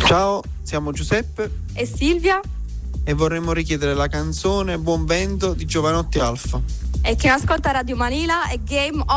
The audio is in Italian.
Ciao, siamo Giuseppe e Silvia e vorremmo richiedere la canzone Buon Vento di Giovanotti Alfa. e che ascolta Radio Manila e Game